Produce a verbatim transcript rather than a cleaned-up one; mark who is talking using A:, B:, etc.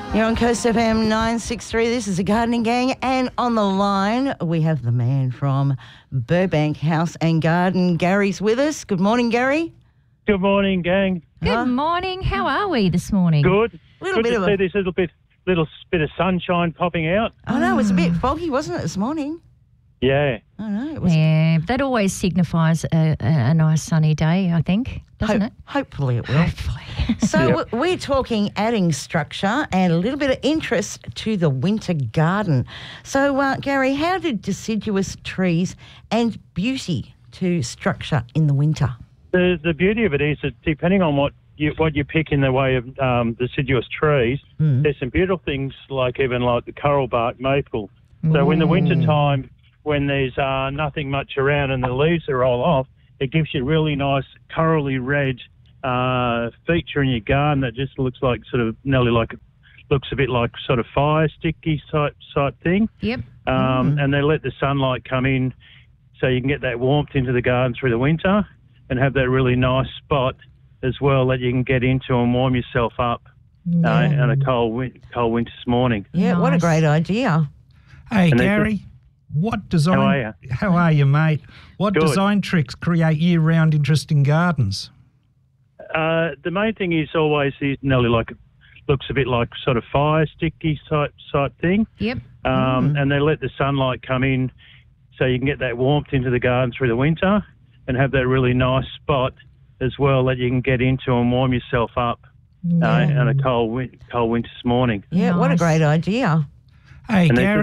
A: You're on Coast F M nine sixty-three. This is the Gardening Gang, and on the line we have the man from Burbank House and Garden. Gary's with us. Good morning, Gary.
B: Good morning, gang.
C: Good
A: Huh?
C: morning. How are we this morning?
B: Good.
A: Little
B: Good
A: bit
B: to
A: of
B: see
A: a-
B: this little bit, little bit of sunshine popping out.
A: Oh no, it was a bit foggy, wasn't it, this morning?
B: Yeah.
A: I know it was.
C: Yeah, that always signifies a, a, a nice sunny day, I think, doesn't
A: Hope-
C: it?
A: Hopefully it will.
C: Hopefully.
A: So
B: Yep.
A: w- we're talking adding structure and a little bit of interest to the winter garden. So, uh, Gary, how do deciduous trees add beauty to structure in the winter?
B: The the beauty of it is that depending on what you what you pick in the way of um, deciduous trees,
A: Mm.
B: there's some beautiful things like even like the coral bark maple. So in the winter time, when there's uh, nothing much around and the leaves are all off, it gives you really nice corally red uh, feature in your garden that just looks like sort of nearly like looks a bit like sort of fire sticky type type thing.
C: Yep.
B: Um,
A: Mm.
B: And they let the sunlight come in so you can get that warmth into the garden through the winter and have that really nice spot as well that you can get into and warm yourself up uh, on a cold win- cold winter's morning.
A: Yeah, what a
C: Nice.
A: great idea.
D: Hey,
B: And they
D: Gary, what design...
B: How are you?
D: How are you, mate? What
B: Good.
D: design tricks create year-round interest in gardens?
B: Uh, the main thing is always is nearly like looks a bit like sort of fire sticky type type thing.
C: Yep.
B: Um, And they let the sunlight come in so you can get that warmth into the garden through the winter and have that really nice spot as well that you can get into and warm yourself up uh, on a cold win- cold winter's morning.
A: Yeah, what a
C: Nice.
A: great idea.
D: Hey,
B: And they
D: Gary...